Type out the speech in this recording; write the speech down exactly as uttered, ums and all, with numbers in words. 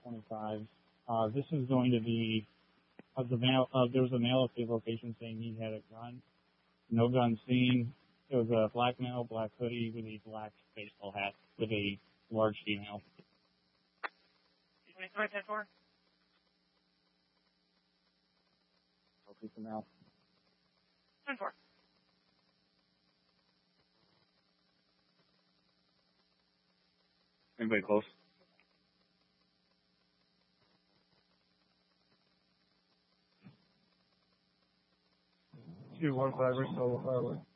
twenty-five. Uh, this is going to be, uh, the male, uh, there was a male at the location saying he had a gun. No gun seen. It was a black male, black hoodie with a black baseball hat with a large female. twenty-five, ten four. Okay, for now. ten four. Anybody close? Two one five, we're still on the firework.